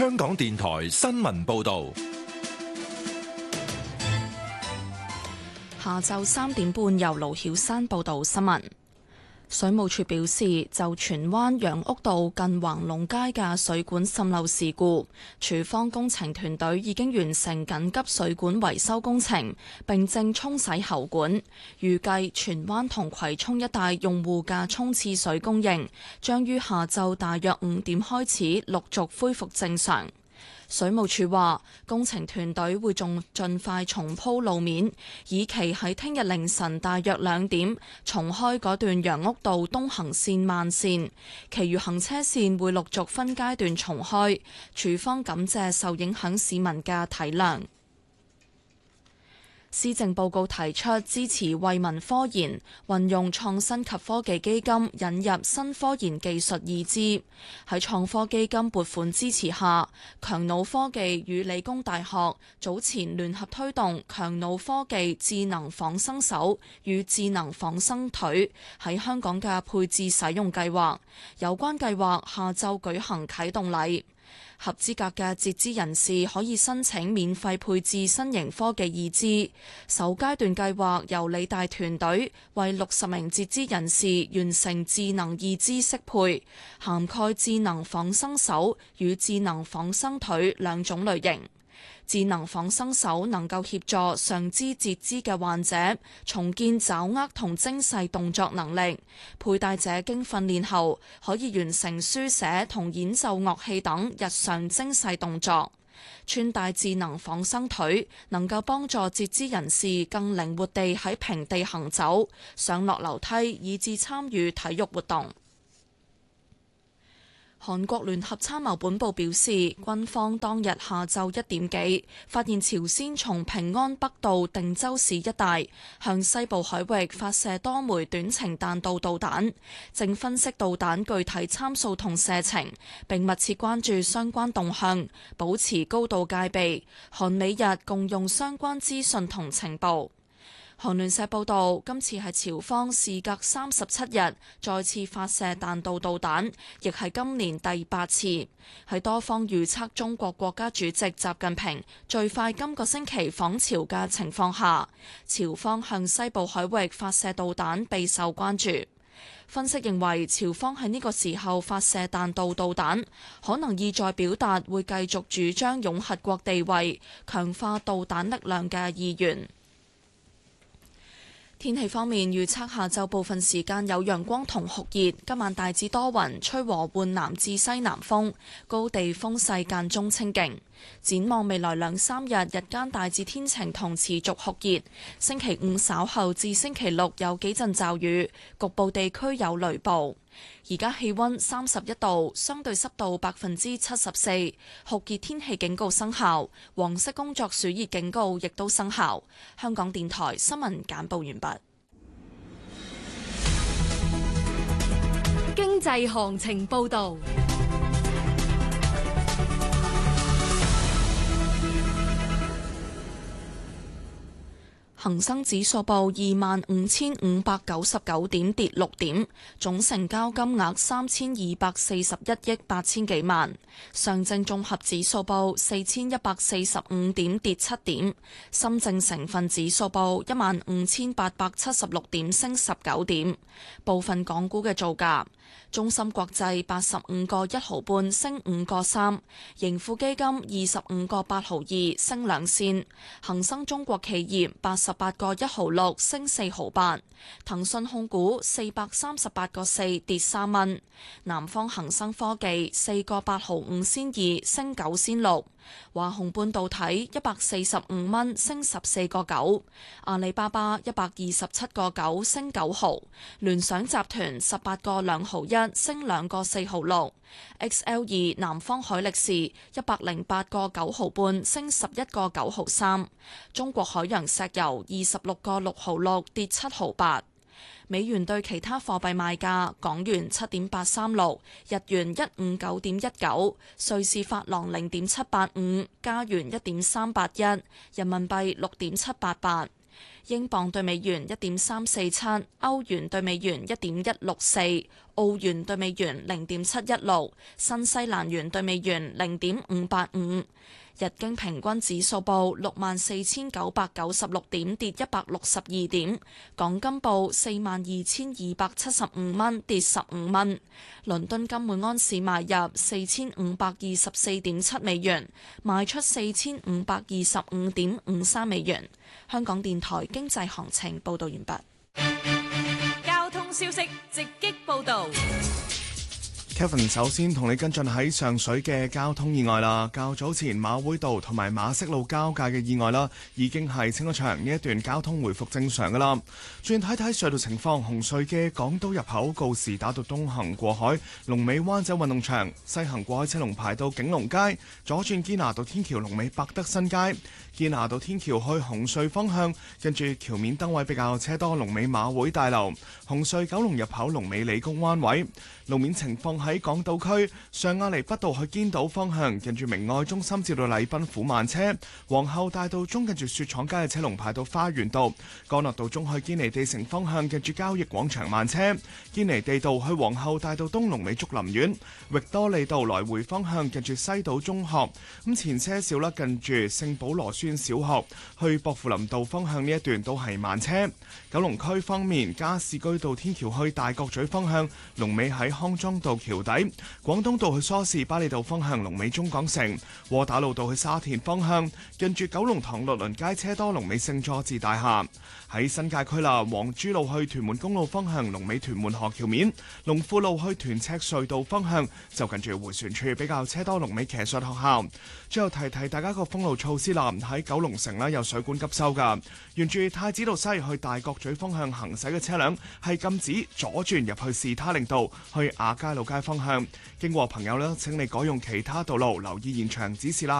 香港電台新聞報道。 下晝3點半，由盧曉山報道新聞。水務署表示，就荃灣楊屋道近橫龍街嘅水管滲漏事故，署方工程團隊已經完成緊急水管維修工程，並正沖洗喉管。預計荃灣同葵涌一帶用戶嘅沖廁水供應將於下晝大約5點開始陸續恢復正常。水務署話，工程團隊會盡快重鋪路面，以期喺聽日凌晨大約2點重開嗰段楊屋道東行線慢線，其餘行車線會陸續分階段重開。署方感謝受影響市民嘅體諒。施政報告提出支持惠民科研，運用創新及科技基金引入新科研技術義肢。喺創科基金撥款支持下，強腦科技與理工大學早前聯合推動強腦科技智能仿生手與智能仿生腿喺香港嘅配置使用計劃。有關計劃下晝舉行啟動禮。合資格嘅截肢人士可以申請免費配置新型科技義肢。首階段計劃由理大團隊為60名截肢人士完成智能義肢適配，涵蓋智能仿生手與智能仿生腿兩種類型。智能仿生手能夠協助上肢截肢嘅患者重建爪握同精細動作能力，佩戴者經訓練後可以完成書寫同演奏樂器等日常精細動作。穿戴智能仿生腿能夠幫助截肢人士更靈活地喺平地行走、上落樓梯，以至參與體育活動。韓國聯合參謀本部表示，軍方當日下晝1點幾發現朝鮮從平安北道定州市一帶向西部海域發射多枚短程彈道導彈，正分析導彈具體參數同射程，並密切關注相關動向，保持高度戒備。韓美日共用相關資訊同情報。韓聯社報道，今次係朝方事隔37日再次發射彈道導彈，亦係今年第8次。喺多方預測中國國家主席習近平最快今個星期訪朝嘅情況下，朝方向西部海域發射導彈備受關注。分析認為，朝方喺呢個時候發射彈道導彈，可能意在表達會繼續主張擁核國地位、強化導彈力量嘅意願。天氣方面，預測下晝部分時間有陽光同酷熱，今晚大致多雲，吹和緩南至西南風，高地風勢間中清勁。展望未來2-3日，日間大致天晴同持續酷熱。星期5稍後至星期6有幾陣驟雨，局部地區有雷暴。而家氣溫31度，相對濕度74%，酷熱天氣警告生效，黃色工作暑熱警告亦都生效。香港電台新聞簡報完畢。 經濟行情報道。 恒生指數報25,599點，跌6點，總成交金額3241億8千幾萬。上證綜合指數報4145點，跌7點。深證成分指數報15,876點，升19點。部分港股嘅造價：中芯國際85個1毫半，升5個3；盈富基金25個8毫2，升2仙；恒生中國企業88個1毫6，升4毫8；騰訊控股438個4，跌3蚊；南方恒生科技4個8毫5仙2，升9仙6；華虹半導體145蚊，升14個9；阿里巴巴127個9，升9毫；聯想集團18個2毫1，升2個4毫6。XL2 南方海力士108個9毫半，升11個9毫3。中國海洋石油26個6毫6，跌7毫8。美元對其他貨幣賣價：港元7.836，日元159.19，瑞士法郎0.785，加元1.381，人民幣6.788。 英鎊對美元1.347，歐元對美元1.164，澳元對美元0.716，新西蘭元對美元0.585。日經平均指數報64,996點，跌162點。港金報42,275蚊，跌15蚊。倫敦金每安士買入4,524.7美元，賣出4,525.53美元。香港電台經濟行情報道完畢。 交通消息直擊報道。 Kevin 首先同你跟進喺上水嘅交通意外啦。較早前馬會道同埋馬適路交界嘅意外啦，已經係清咗場，呢一段交通回復正常噶啦。轉睇睇隧道情況，紅隧嘅港島入口告士打道東行過海，龍尾灣仔運動場；西行過海車龍排到景隆街，左轉堅拿道天橋龍尾百德新街。堅拿道天橋去紅隧方向，跟住橋面燈位比較車多，龍尾馬會大樓。紅隧九龍入口龍尾理工灣位。路面情況喺港島區上亞厘畢道去堅道方向，近住明愛中心至到禮賓府慢車；皇后大道中近住雪廠街嘅車龍排到花園道；干諾道中去堅尼地城方向，近住交易廣場慢車；堅尼地道去皇后大道東龍尾竹林苑；域多利道來回方向，近住西島中學。咁前車少啦，近住聖保羅孫小學去薄扶林道方向呢一段都係慢車。九龍區方面，加士居道天橋去大角咀方向，龍尾喺康莊道橋底；廣東道去梳士巴利道方向，龍尾中港城；窩打老道去沙田方向，近住九龍塘律倫街車多，龍尾聖佐治大廈。喺新界區啦，黃珠路去屯門公路方向，龍尾屯門河橋面；龍富路去屯赤隧道方向，就近住迴旋處比較車多，龍尾騎術學校。最後提提大家個封路措施啦，喺九龍城有水管急修噶，沿住太子道西去大角咀方向行駛嘅車輛係禁止左轉入去士他令道去亞皆老街方向，經過朋友請你改用其他道路，留意現場指示啦。